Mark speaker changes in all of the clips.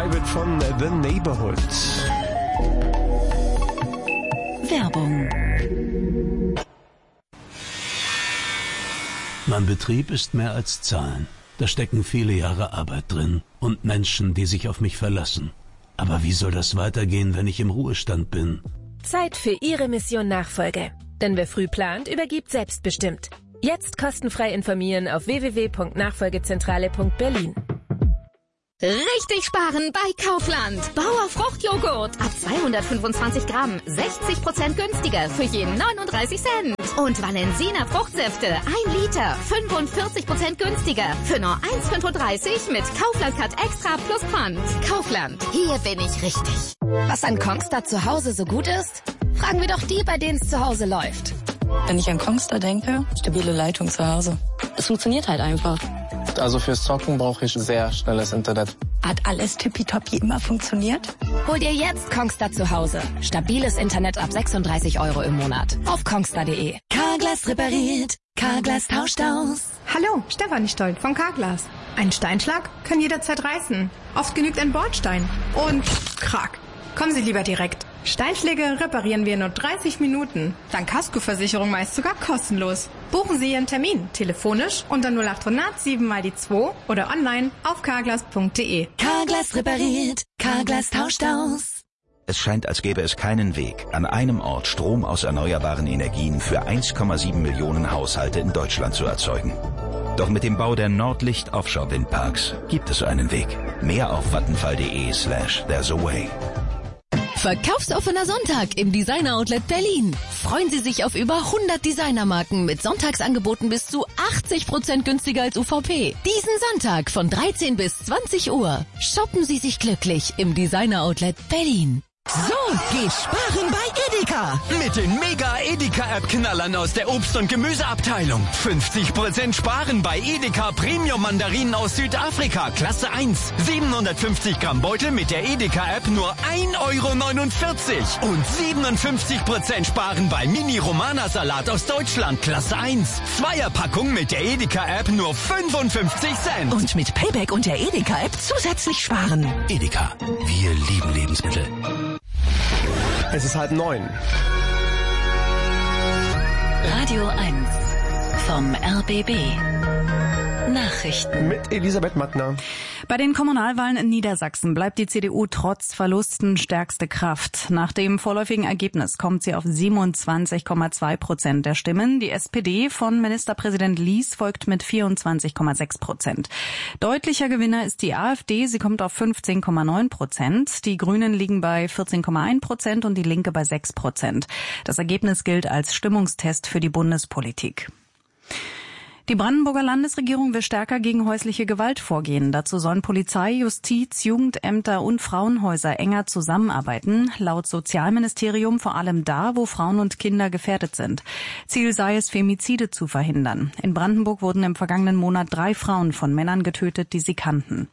Speaker 1: Private von The Neighborhood.
Speaker 2: Werbung.
Speaker 3: Mein Betrieb ist mehr als Zahlen. Da stecken viele Jahre Arbeit drin und Menschen, die sich auf mich verlassen. Aber wie soll das weitergehen, wenn ich im Ruhestand bin?
Speaker 4: Zeit für Ihre Mission Nachfolge. Denn wer früh plant, übergibt selbstbestimmt. Jetzt kostenfrei informieren auf www.nachfolgezentrale.berlin.
Speaker 5: Richtig sparen bei Kaufland. Bauer Fruchtjoghurt. Ab 225 Gramm. 60% günstiger für jeden 39 Cent. Und Valensina Fruchtsäfte. 1 Liter. 45% günstiger für nur 1,35 mit Kaufland Cut Extra plus Pfand. Kaufland. Hier bin ich richtig.
Speaker 6: Was an Kongstar zu Hause so gut ist? Fragen wir doch die, bei denen es zu Hause läuft.
Speaker 7: Wenn ich an Kongstar denke, stabile Leitung zu Hause. Es funktioniert halt einfach.
Speaker 8: Also fürs Zocken brauche ich sehr schnelles Internet.
Speaker 7: Hat alles tippitoppi immer funktioniert?
Speaker 6: Hol dir jetzt Kongstar zu Hause. Stabiles Internet ab 36 € im Monat. Auf kongstar.de.
Speaker 2: Carglass repariert. Carglass tauscht aus.
Speaker 9: Hallo, Stefanie Stolt von Carglass. Ein Steinschlag kann jederzeit reißen. Oft genügt ein Bordstein. Und krack. Kommen Sie lieber direkt. Steinschläge reparieren wir in nur 30 Minuten. Dank Kaskoversicherung meist sogar kostenlos. Buchen Sie Ihren Termin telefonisch unter 0800 7 mal die 2 oder online auf carglass.de.
Speaker 2: Carglass repariert. Carglass tauscht aus.
Speaker 10: Es scheint, als gäbe es keinen Weg, an einem Ort Strom aus erneuerbaren Energien für 1,7 Millionen Haushalte in Deutschland zu erzeugen. Doch mit dem Bau der Nordlicht Offshore Windparks gibt es einen Weg. Mehr auf vattenfall.de/there's a way.
Speaker 2: Verkaufsoffener Sonntag im Designer Outlet Berlin. Freuen Sie sich auf über 100 Designermarken mit Sonntagsangeboten bis zu 80% günstiger als UVP. Diesen Sonntag von 13 bis 20 Uhr. Shoppen Sie sich glücklich im Designer Outlet Berlin.
Speaker 11: So geht sparen bei Edeka. Mit den Mega-Edeka-App-Knallern aus der Obst- und Gemüseabteilung. 50% sparen bei Edeka Premium-Mandarinen aus Südafrika, Klasse 1. 750 Gramm Beutel mit der Edeka-App nur 1,49 € Und 57% sparen bei Mini-Romana-Salat aus Deutschland, Klasse 1. Zweierpackung mit der Edeka-App nur 55 Cent.
Speaker 2: Und mit Payback und der Edeka-App zusätzlich sparen.
Speaker 3: Edeka, wir lieben Lebensmittel.
Speaker 1: Es ist 8:30.
Speaker 2: Radio 1 vom RBB. Nachrichten.
Speaker 1: Mit Elisabeth Mattner.
Speaker 12: Bei den Kommunalwahlen in Niedersachsen bleibt die CDU trotz Verlusten stärkste Kraft. Nach dem vorläufigen Ergebnis kommt sie auf 27,2% der Stimmen. Die SPD von Ministerpräsident Lies folgt mit 24,6%. Deutlicher Gewinner ist die AfD. Sie kommt auf 15,9%. Die Grünen liegen bei 14,1% und die Linke bei 6%. Das Ergebnis gilt als Stimmungstest für die Bundespolitik. Die Brandenburger Landesregierung will stärker gegen häusliche Gewalt vorgehen. Dazu sollen Polizei, Justiz, Jugendämter und Frauenhäuser enger zusammenarbeiten. Laut Sozialministerium vor allem da, wo Frauen und Kinder gefährdet sind. Ziel sei es, Femizide zu verhindern. In Brandenburg wurden im vergangenen Monat 3 Frauen von Männern getötet, die sie kannten.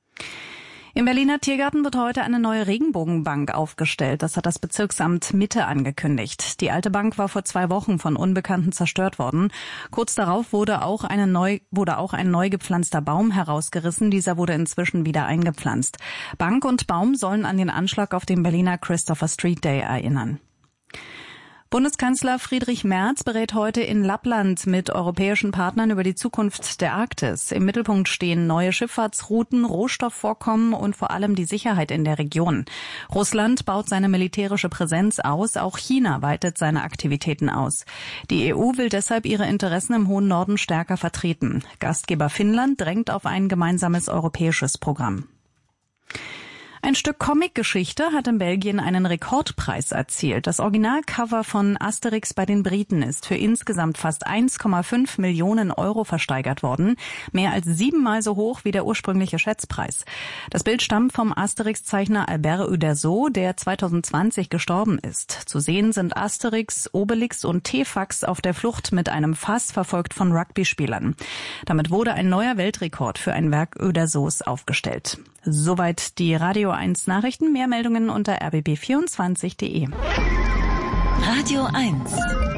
Speaker 12: Im Berliner Tiergarten wird heute eine neue Regenbogenbank aufgestellt. Das hat das Bezirksamt Mitte angekündigt. Die alte Bank war vor 2 Wochen von Unbekannten zerstört worden. Kurz darauf wurde auch ein neu gepflanzter Baum herausgerissen. Dieser wurde inzwischen wieder eingepflanzt. Bank und Baum sollen an den Anschlag auf den Berliner Christopher Street Day erinnern. Bundeskanzler Friedrich Merz berät heute in Lappland mit europäischen Partnern über die Zukunft der Arktis. Im Mittelpunkt stehen neue Schifffahrtsrouten, Rohstoffvorkommen und vor allem die Sicherheit in der Region. Russland baut seine militärische Präsenz aus, auch China weitet seine Aktivitäten aus. Die EU will deshalb ihre Interessen im hohen Norden stärker vertreten. Gastgeber Finnland drängt auf ein gemeinsames europäisches Programm. Ein Stück Comicgeschichte hat in Belgien einen Rekordpreis erzielt. Das Originalcover von Asterix bei den Briten ist für insgesamt fast 1,5 Millionen € versteigert worden. Mehr als 7-mal so hoch wie der ursprüngliche Schätzpreis. Das Bild stammt vom Asterix-Zeichner Albert Uderzo, der 2020 gestorben ist. Zu sehen sind Asterix, Obelix und Tefax auf der Flucht mit einem Fass, verfolgt von Rugby-Spielern. Damit wurde ein neuer Weltrekord für ein Werk Uderzos aufgestellt. Soweit die Radio 1 Nachrichten. Mehr Meldungen unter rbb24.de.
Speaker 2: Radio 1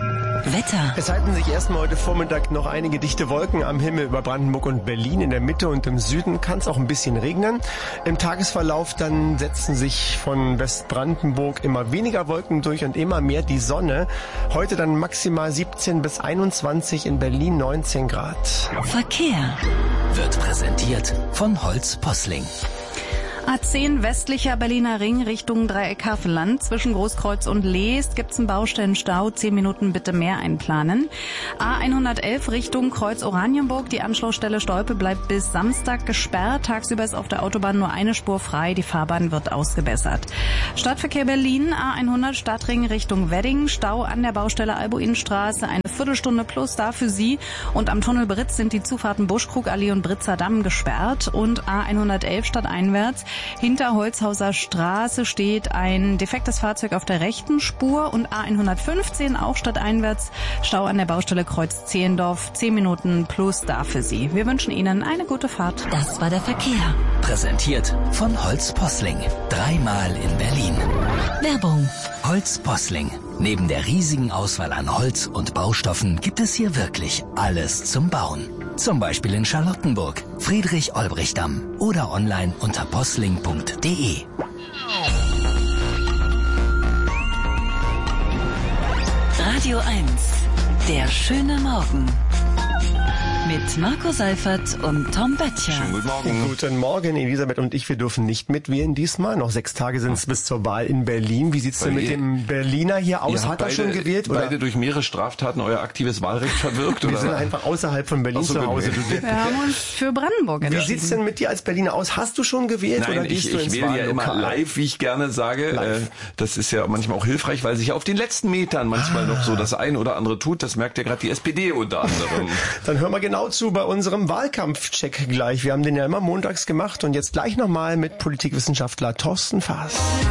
Speaker 13: Wetter.
Speaker 1: Es halten sich erstmal heute Vormittag noch einige dichte Wolken am Himmel über Brandenburg und Berlin. In der Mitte und im Süden kann es auch ein bisschen regnen. Im Tagesverlauf dann setzen sich von Westbrandenburg immer weniger Wolken durch und immer mehr die Sonne. Heute dann maximal 17 bis 21, in Berlin 19 Grad.
Speaker 13: Verkehr
Speaker 11: wird präsentiert von Holz Posling.
Speaker 12: A10 westlicher Berliner Ring Richtung Dreieck Havelland. Zwischen Großkreuz und Leest gibt's einen Baustellenstau. 10 Minuten bitte mehr einplanen. A111 Richtung Kreuz Oranienburg. Die Anschlussstelle Stolpe bleibt bis Samstag gesperrt. Tagsüber ist auf der Autobahn nur eine Spur frei. Die Fahrbahn wird ausgebessert. Stadtverkehr Berlin. A100 Stadtring Richtung Wedding. Stau an der Baustelle Albuinstraße. Eine Viertelstunde plus da für Sie. Und am Tunnel Britz sind die Zufahrten Buschkrugallee und Britzer Damm gesperrt. Und A111 stadteinwärts. Hinter Holzhauser Straße steht ein defektes Fahrzeug auf der rechten Spur und A115 auch stadteinwärts. Stau an der Baustelle Kreuz Zehlendorf. 10 Minuten plus da für Sie. Wir wünschen Ihnen eine gute Fahrt.
Speaker 13: Das war der Verkehr.
Speaker 11: Präsentiert von Holz Posling. 3-mal in Berlin.
Speaker 13: Werbung.
Speaker 11: Holz Posling. Neben der riesigen Auswahl an Holz und Baustoffen gibt es hier wirklich alles zum Bauen. Zum Beispiel in Charlottenburg, Friedrich-Olbrich-Damm oder online unter posling.de.
Speaker 13: Radio 1. Der schöne Morgen. Mit Marco Seifert und Tom Böttcher.
Speaker 1: Schönen guten Morgen. Guten Morgen, Elisabeth und ich, wir dürfen nicht mitwählen diesmal. Noch 6 Tage sind es bis zur Wahl in Berlin. Wie sieht's denn mit dem Berliner hier aus? Hat er schon gewählt?
Speaker 14: Oder? Beide durch mehrere Straftaten euer aktives Wahlrecht verwirkt?
Speaker 1: Wir sind einfach außerhalb von Berlin zu Hause.
Speaker 12: Wir haben uns für Brandenburg entschieden.
Speaker 1: Wie sieht's denn mit dir als Berliner aus? Hast du schon gewählt?
Speaker 14: Nein,
Speaker 1: oder gehst du ins
Speaker 14: wähle ja immer live, wie ich gerne sage. Das ist ja manchmal auch hilfreich, weil sich auf den letzten Metern manchmal noch so das ein oder andere tut. Das merkt ja gerade die SPD unter anderem.
Speaker 1: Dann hören wir genau zu bei unserem Wahlkampfcheck gleich. Wir haben den ja immer montags gemacht und jetzt gleich nochmal mit Politikwissenschaftler Thorsten Faas.